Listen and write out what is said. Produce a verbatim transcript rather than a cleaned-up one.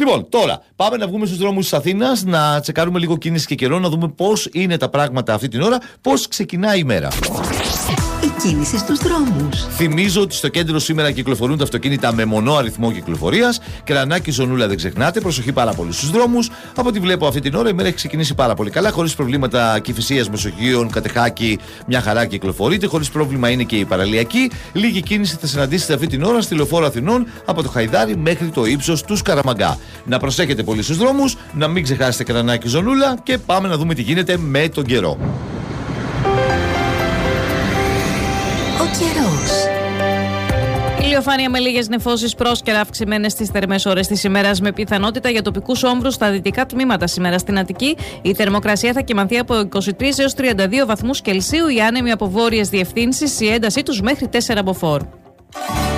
Λοιπόν, τώρα πάμε να βγούμε στους δρόμους της Αθήνας, να τσεκάρουμε λίγο κίνηση και καιρό, να δούμε πώς είναι τα πράγματα αυτή την ώρα, πώς ξεκινάει η μέρα. Η κίνηση στους δρόμους. Θυμίζω ότι στο κέντρο σήμερα κυκλοφορούν τα αυτοκίνητα με μονό αριθμό κυκλοφορίας. Κρανάκι, Ζωνούλα, δεν ξεχνάτε. Προσοχή πάρα πολύ στους δρόμους. Από ό,τι βλέπω αυτή την ώρα η μέρα έχει ξεκινήσει πάρα πολύ καλά. Χωρίς προβλήματα Κηφισίας, Μεσογείων, Κατεχάκη, μια χαρά κυκλοφορείται. Χωρίς πρόβλημα είναι και η παραλιακή. Λίγη κίνηση θα συναντήσετε αυτή την ώρα στη Λεωφόρο Αθηνών από το Χαϊδάρι μέχρι το ύψος του Σκαραμαγκά. Να προσέχετε πολύ στους δρόμους, να μην ξεχάσετε Κρανάκι, Ζωνούλα και πάμε να δούμε τι γίνεται με τον καιρό. Ηλιοφάνεια με λίγες νεφώσεις, πρόσκαιρα αυξημένες στις θερμές ώρες της ημέρας με πιθανότητα για τοπικούς όμβρους στα δυτικά τμήματα σήμερα στην Αττική. Η θερμοκρασία θα κυμανθεί από είκοσι τρεις έως τριάντα δύο βαθμούς Κελσίου. Οι άνεμοι από βόρειες διευθύνσεις, η έντασή τους μέχρι τέσσερα μποφόρ.